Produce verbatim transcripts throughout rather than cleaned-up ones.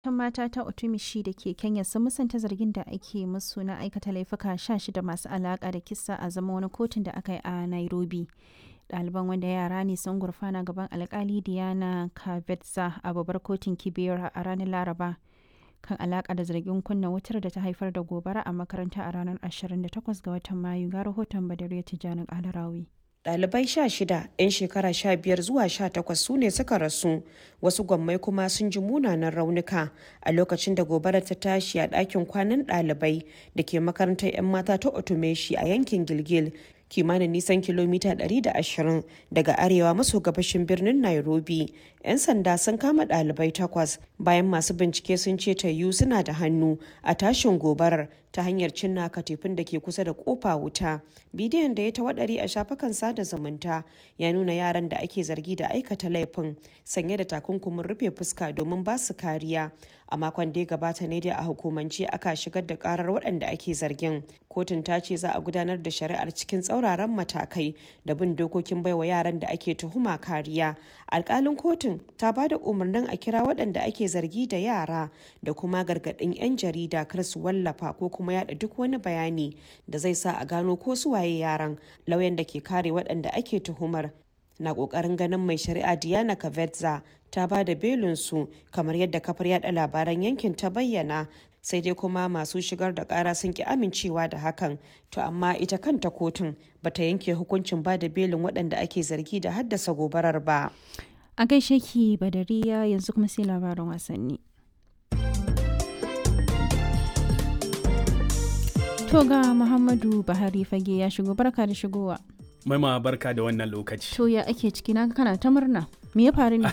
'Yan mata ta Otumishi da ke Kenya sun musanta zargin da ake musu na aikata laifuka sha shida masu alaƙa da kisa a zaman wani kotun da aka yi a Nairobi. Ɗaliban wanda yara ne sun gurfana gaban alkali Diana Kaveza a babbar kotun Kibera a ranar Laraba kan alaƙa da zargin kunna wutar da ta haifar da gobara a makaranta a ranar ashirin da takwas ga watan Mayu, ga rahoton Badariya Tijjani Alarawi. Ɗalibai sha shida 'yan shekara sha biyar zuwa sha takwas su ne suka rasu, wasu gwammai kuma sun ji munanan raunuka a lokacin da gobarar ta tashi a ɗakin kwanan ɗalibai da ke makarantar 'yan mata ta Otumeshi a yankin Gilgil, kimanin nisan kilomita ɗari da ashirin daga arewa maso gabashin birnin Nairobi. 'Yan sanda sun kama ɗalibai takwas bayan masu bincike sun ce tayu suna da hannu a tashin gobarar ta hanyar cinna katifin da ke kusa da kofa wuta. Bidiyon da ya tawaɗari a shafukan sada zumunta ya nuna yaran da ake zargi da aikata laifin sanye da takunkumin rufe fuska domin ba su kariya. A makon da ya gabata ne dai a hukumance aka shigar da karar waɗanda ake zargin. Kotun ta ce za a gudanar da shari'ar cikin tsauraran matakai da bin dokokin baiwa yaran da ake tuhuma kariya. Alƙalin kotun ta ba da umarnin a kira waɗanda ake zargi da yara da kuma gargaɗin 'yan jarida kar su wallafa ko kuma yada duk wani bayani da zai sa a gano ko su waye yaran. Lauyan da ke kare waɗanda ake tuhumar na ƙoƙarin ganin mai shari'a Diana Kaveza ta ba da belinsu kamar yadda kafar yada labaran yankin ta bayyana, sai dai kuma masu shigar da ƙara sun ki amincewa da hakan. To amma ita kanta kotun bata yanke hukuncin ba da belin waɗanda ake zargi da haddasa gobarar ba. A gaishe ki Badariya, yanzu kuma sai labaran wasanni. To ga Muhammadu Buhari fage ya shigo, barka da shigowa. Maima barka da wannan lokaci. To ya ake ciki, na kana ta murna. Me ya faru ne?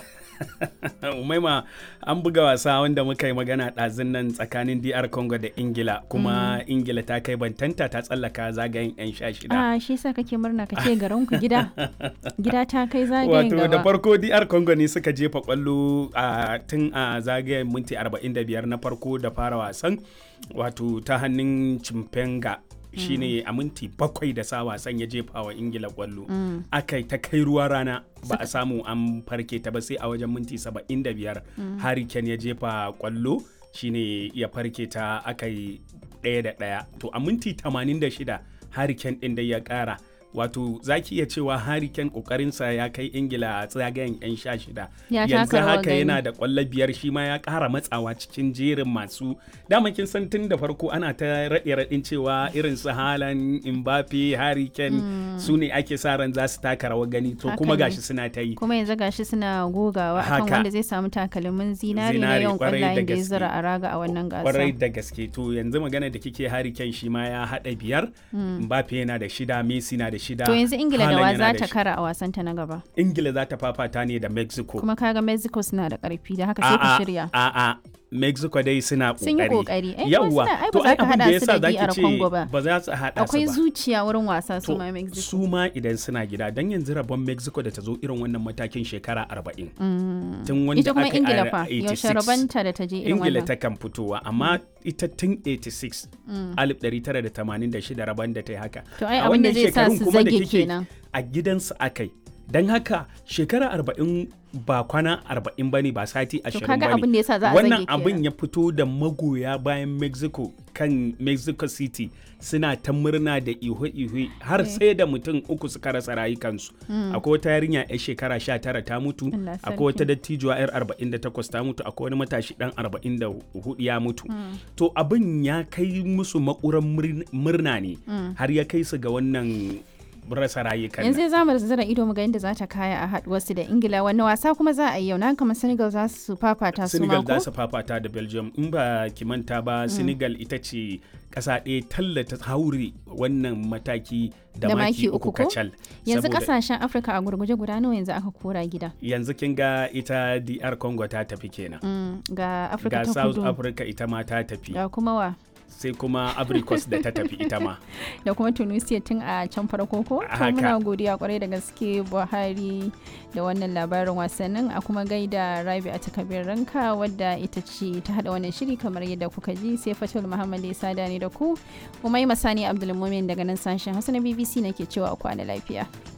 Maima, an buga wasa wanda muka yi magana ɗazun nan tsakanin D R Congo da Ingila, kuma mm. Ingila ta kai bantanta ta tsallaka zagayen 'yan sha shida. Ah, shi yasa kake murna ka ce garin ku gida. Gida ta kai zagayen gaba. Wato da farko D R Congo ne suka jefa kwallo a tun a zagayen minti arba'in da biyar na farko da fara wasan. Wato ta hannun Chimpenga shine a minti bakwai da sa wasan ya jefa wa Ingila kwallo. Mm. Akai ta kai ruwa rana ba a samu an farke ta ba sai a wajen minti saba'in da biyar mm. Harry Kane ya jefa kwallo shine ya farke ta akai ɗaya da ɗaya. To a minti tamanin da shida Harry Kane ɗin da ya ƙara. Wato zaki iya cewa Harry Kane kokarinsa ya kai Ingila a tsagayen 'yan sha shida. Yanzu haka yana da kwallo biyar, shi ma ya ƙara matsawa cikin jerin masu dama. Kin san tun da farko ana ta raɗe raɗin cewa irin su Haaland, Mbappe, Harry Kane mm. su ne ake sa ran za su taka rawar gani, to kuma gashi suna ta yi. Kuma yanzu gashi suna gogawa akan wanda zai samu takalmin zinari na yawan kwallayen da ya zura a raga a wannan gasa. Kwarai da gaske. To yanzu magana da kike, Harry Kane shi ma ya haɗa biyar, mm. Mbappe yana da shida, Messi na da shida. To yanzu Ingila da wa za ta kara a wasanta na gaba? Ingila za ta fafata ne da Mexico. Kuma kaga Mexico suna da karfi, da haka sai ku shirya. A'a, Mexico dai suna kokari. Sun yi kokari. Yawwa. To ai abin da yasa zaki ce ba za su hada su ba. Akwai zuciya wurin wasa su ma Mexico. Su ma idan suna gida, dan yanzu rabon Mexico da ta zo irin wannan matakin shekara arba'in. Mm. Tun wanda ita kuma Ingila fa yaushe rabanta da ta je irin wannan. Ingila ta kan fitowa, amma ita tun eighty-six alif ɗari tara da tamanin da shida rabon da ta yi haka. To ai abin da zai sa su zage kenan. A gidansu akai. Don haka shekara arba'in ba kwana arba'in ba ne, ba sati ashirin ba ne. Wannan abin ya fito da magoya bayan Mexico kan Mexico City suna ta murna da ihu-ihu har sai da mutum uku suka rasa rayukansu. Mm. Akwai wata yarinya 'yar shekara sha tara ta mutu, akwai wata dattijuwa 'yar arba'in da takwas ta mutu, akwai wani matashi dan arba'in da hudu ya mutu. Mm. To abin ya kai musu makuran murna ne, mm. har ya kai su ga wannan rasa rayukan. Yanzu za mu zira ido mu ga yadda za ta kaya a haduwarsu da Ingila. Wani wasa kuma za a yi yau? Na kamar Senegal za su fafata su mako? Senegal za su fafata da Belgium. In ba ki manta ba, mm. Senegal ita ce kasa ɗaya tallata haure wannan mataki da, da maki uku kacal. Yanzu kasashen Afirka a gurguje guda nawa yanzu aka kora gida? Yanzu kin ga ita D R Congo ta tafi kenan. Mm. Ga Afirka ta kudu. Ga South Africa ita ma ta tafi. Ga kuma wa? sai kuma Abricos da ta tafi ita ma. Da kuma Tunisia tun a can farko ko? To muna godiya kwarai da gaske Buhari da wannan labarin wasannin, a kuma gaida Rabi a takabir ranka wadda ita ce ta hada wannan shiri kamar yadda kuka ji, sai Fatul Muhammad ya sada ni da ku. Umaima Sani Abdulmumin daga nan sashen Hausa na B B C nake cewa kwana lafiya.